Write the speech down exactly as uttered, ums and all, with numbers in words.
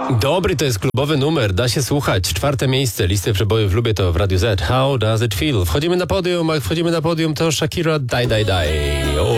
Dobry, to jest klubowy numer, da się słuchać. Czwarte miejsce listy przebojów lubię to w Radiu Z. How does it feel? Wchodzimy na podium, a jak wchodzimy na podium to Shakira Die Die Die. O.